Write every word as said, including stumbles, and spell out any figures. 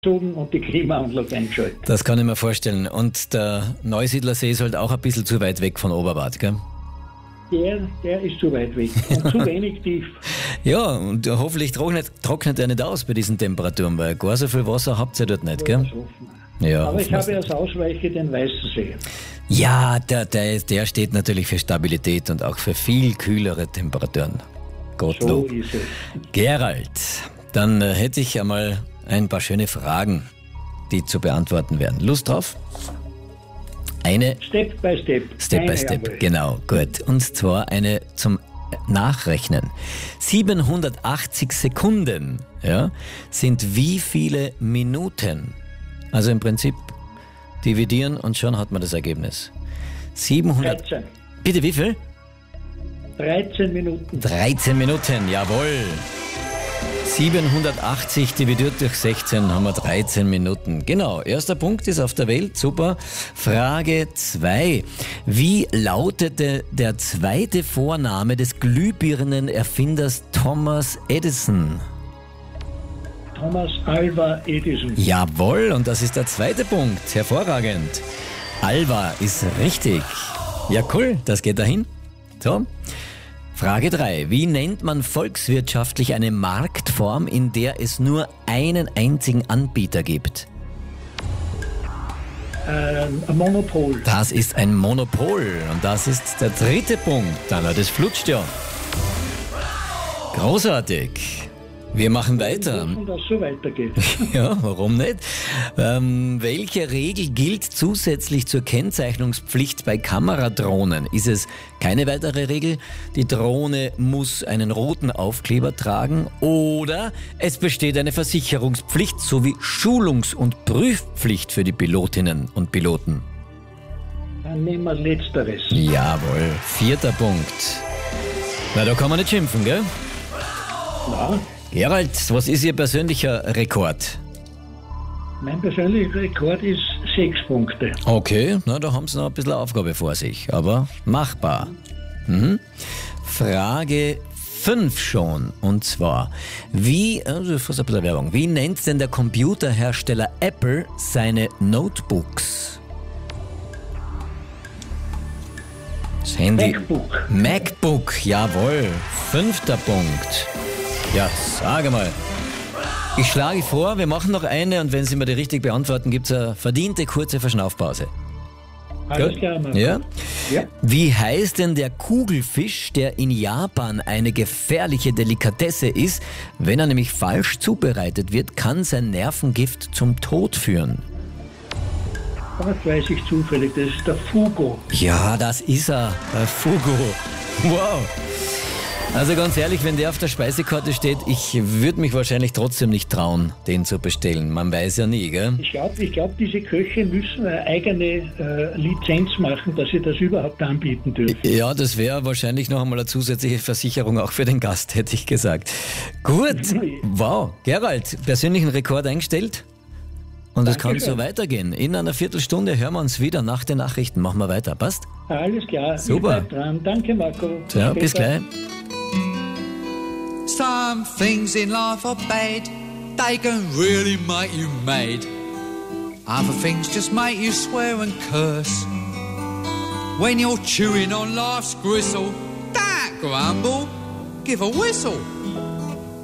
und die Klimaanlage eingeschaltet. Das kann ich mir vorstellen. Und der Neusiedlersee ist halt auch ein bisschen zu weit weg von Oberwart, gell? Der, der ist zu weit weg und zu wenig tief. Ja, und hoffentlich trocknet, trocknet er nicht aus bei diesen Temperaturen, weil gar so viel Wasser habt ihr dort nicht, gell? Ja, aber ich habe als Ausweiche den Weißen See. Ja, der, der, der steht natürlich für Stabilität und auch für viel kühlere Temperaturen. Gottlob. So ist es. Gerald, dann äh, hätte ich einmal ein paar schöne Fragen, die zu beantworten wären. Lust drauf? Eine Step by Step. Step by Step, Jawohl. genau, gut. Und zwar eine zum Nachrechnen. siebenhundertachtzig Sekunden, ja, sind wie viele Minuten? Also im Prinzip dividieren und schon hat man das Ergebnis. siebenhundert. dreizehn. Bitte wie viel? dreizehn Minuten. dreizehn Minuten, jawohl. siebenhundertachtzig dividiert durch sechzehn haben wir dreizehn Minuten. Genau, erster Punkt ist auf der Welt, super. Frage zwei. Wie lautete der zweite Vorname des Glühbirnenerfinders Thomas Edison? Thomas Alva Edison. Jawohl, und das ist der zweite Punkt. Hervorragend. Alva ist richtig. Ja, cool, das geht dahin. So. Frage drei. Wie nennt man volkswirtschaftlich eine Marktform, in der es nur einen einzigen Anbieter gibt? Ähm, ein Monopol. Das ist ein Monopol. Und das ist der dritte Punkt. Anna, das flutscht ja. Großartig. Wir machen weiter. Und das so weitergeht. Ja, warum nicht? Ähm, welche Regel gilt zusätzlich zur Kennzeichnungspflicht bei Kameradrohnen? Ist es keine weitere Regel? Die Drohne muss einen roten Aufkleber tragen oder es besteht eine Versicherungspflicht sowie Schulungs- und Prüfpflicht für die Pilotinnen und Piloten. Dann nehmen wir Letzteres. Jawohl, vierter Punkt. Na, da kann man nicht schimpfen, gell? Na, Gerald, was ist Ihr persönlicher Rekord? mein persönlicher Rekord ist sechs Punkte. Okay, na, da haben Sie noch ein bisschen Aufgabe vor sich, aber machbar. Mhm. Frage fünf schon, und zwar, wie, also fast ein bisschen Werbung, wie nennt denn der Computerhersteller Apple seine Notebooks? Das Handy. MacBook. MacBook, jawohl. Fünfter Punkt. Ja, sage mal. Ich schlage vor, wir machen noch eine und wenn Sie mir die richtig beantworten, gibt es eine verdiente kurze Verschnaufpause. Alles Gut? klar, Marco. Ja? Ja. Wie heißt denn der Kugelfisch, der in Japan eine gefährliche Delikatesse ist? Wenn er nämlich falsch zubereitet wird, kann sein Nervengift zum Tod führen. Das weiß ich zufällig, das ist der Fugo. Ja, das ist er, der Fugu. Wow. Also ganz ehrlich, wenn der auf der Speisekarte steht, ich würde mich wahrscheinlich trotzdem nicht trauen, den zu bestellen. Man weiß ja nie, gell? Ich glaube, ich glaub, diese Köche müssen eine eigene äh, Lizenz machen, dass sie das überhaupt anbieten dürfen. Ja, das wäre wahrscheinlich noch einmal eine zusätzliche Versicherung auch für den Gast, hätte ich gesagt. Gut, wow. Gerald, persönlichen Rekord eingestellt? Und es kann so weitergehen. In einer Viertelstunde hören wir uns wieder nach den Nachrichten. Machen wir weiter, passt? Alles klar, Super. ich bleib dran. Danke, Marco. Ja, bis Später. gleich. Some things in life are bad, they can really make you mad. Other things just make you swear and curse. When you're chewing on life's gristle, don't grumble, give a whistle.